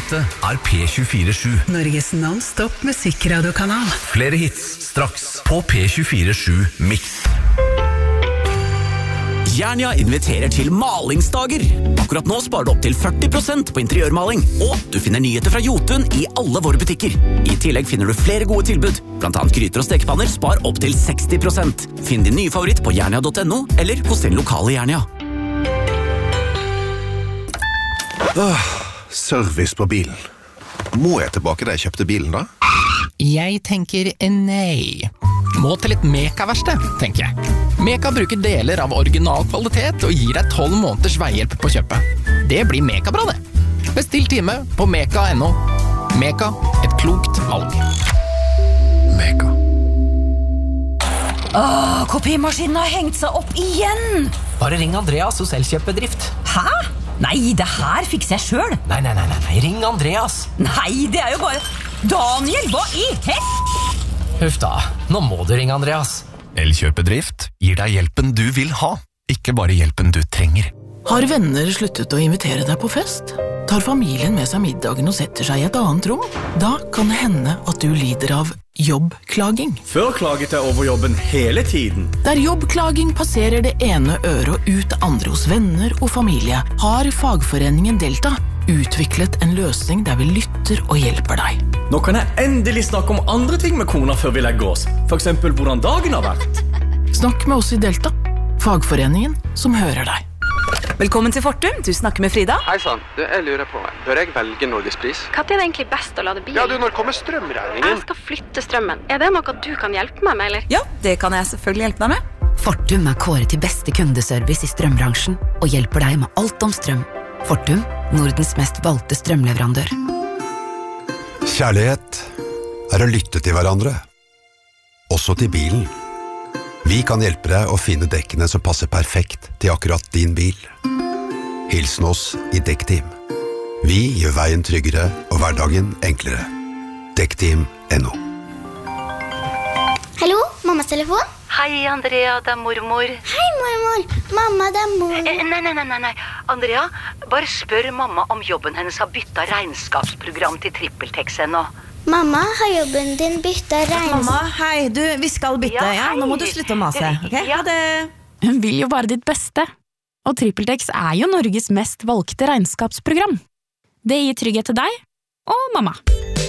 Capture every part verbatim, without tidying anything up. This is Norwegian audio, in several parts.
nettet er P tjuefire sju. Norges non-stop musikkradiokanal. Flere hits straks på P tjuefire sju Mix. Jernia inviterer til malingsdager. Akkurat nå sparer du opp til førti prosent på interiørmaling, og du finner nyheter fra Jotun i alle våre butikker. I tillegg finner du flere gode tilbud, blant annet gryter og stekepanner spar opp til seksti prosent. Finn din nye favoritt på jernia punktum no eller hos din lokale Jernia. Åh, service på bilen. Må jeg tilbake da jeg kjøpte bilen da? Jeg tenker nei. Må til et Meka-verksted, tenker jeg. Meka bruker deler av original kvalitet og gir deg tolv måneders veihjelp på kjøpet. Det blir Meka-bra, det. Bestill time på meka punktum no. Meka, et klokt valg. Meka. Åh, kopimaskinen har hengt seg opp igjen! Bare ring Andreas hos Elkjøpbedrift. Hæ? Nei, det her fikser jeg selv. Nei, nei, nei, nei, ring Andreas. Nei, det er jo bare... Daniel, hva i hett? Huff da, nå må du ringe Andreas. Elkjøpbedrift gir deg hjelpen du vil ha, ikke bare hjelpen du trenger. Har venner sluttet å invitere deg på fest? Tar familien med seg middagen og setter seg i et annet rom? Da kan det hende at du lider av jobbklaging. Før klaget jeg over jobben hele tiden. Der jobbklaging passerer det ene øret og ut andre hos venner og familie, har fagforeningen Delta utviklet en løsning der vi lytter og hjelper deg. Nå kan jeg endelig snakke om andre ting med kona før vi legger oss. For eksempel hvordan dagen har vært. Snakk med oss i Delta, fagforeningen som hører deg. Velkommen til Fortum, du snakker med Frida. Hei sann, du, jeg lurer på, bør jeg velge Norgespris? Hva er det egentlig best å lade bilen? Ja, du, når kommer strømregningen? Jeg skal flytte strømmen. Er det noe du kan hjelpe meg med, eller? Ja, det kan jeg selvfølgelig hjelpe deg med. Fortum er kåret til beste kundeservice i strømbransjen og hjelper deg med alt om strøm. Fortum, Nordens mest valgte strømleverandør. Kjærlighet er å lytte til hverandre, også til bilen. Vi kan hjelpe deg å finne dekkene som passer perfekt til akkurat din bil. Hilsen oss i Dekkteam. Vi gjør veien tryggere og hverdagen enklere. Dekkteam punktum no. Hallo, mammas telefon? Hei, Andrea, det er mormor. Hei, mormor. Mamma, det er mor. Eh, nei, nei, nei, nei. Andrea, bare spør mamma om jobben hennes har byttet regnskapsprogram til TrippelTex ennå. Mamma, har jobben din byttet regnskap? Mamma, hei, du, vi skal bytte, ja, ja? Nå må du slutte å mase, ok? Ja, det... Hun vil jo bare ditt beste. Og TrippelTex er jo Norges mest valgte regnskapsprogram. Det gir trygghet til deg og mamma.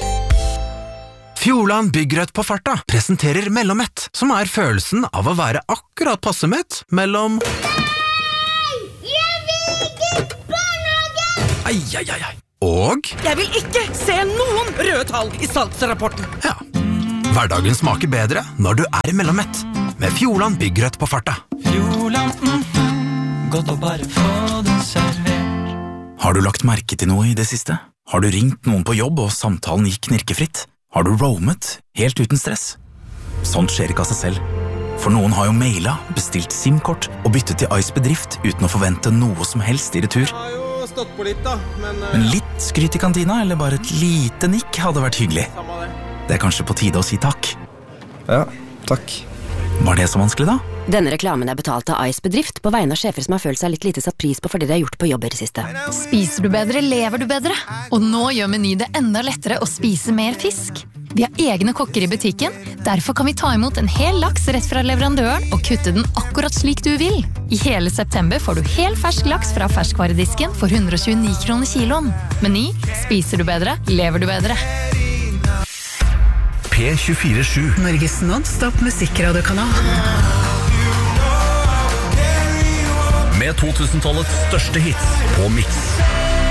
Fjordland Byggrødt på farta presenterer Mellommett, som er følelsen av å være akkurat passe mett mellom... Nei! Jeg vil ikke barnehage! Ai, ai, ai, ai. Og... Jeg vil ikke se noen røde tall i salgsrapporten. Ja. Hverdagen smaker bedre når du er Mellommett, med Fjordland Byggrødt på farta. Fjordland, mm, godt å bare få det servert. Har du lagt merke til noe i det siste? Har du ringt noen på jobb og samtalen gikk knirkefritt? Har du roamet helt uten stress? Sånt skjer ikke av seg selv. For noen har jo mailet, bestilt SIM-kort og byttet til Ice Bedrift uten å forvente noe som helst i retur. Jeg har jo stått på litt da, men... Uh... Men litt skryt i kantina, eller bare et lite nikk hadde vært hyggelig. Samme det. Det er kanskje på tide å si takk. Ja, takk. Var det så vanskelig da? Denne reklamen er betalt av Ice Bedrift på vegne av sjefer som har følt seg litt lite satt pris på for det de har gjort på jobb i det siste. Spiser du bedre, lever du bedre. Og nå gjør Meny det enda lettere å spise mer fisk. Vi har egne kokker i butikken, derfor kan vi ta imot en hel laks rett fra leverandøren og kutte den akkurat slik du vil. I hele september får du hel fersk laks fra ferskvaredisken for hundre og tjueni kroner kiloen. Meny, spiser du bedre, lever du bedre. P tjuefire sju. Norges non-stop musikkradiokanal. Med to tusen-tallets største hits på Mix.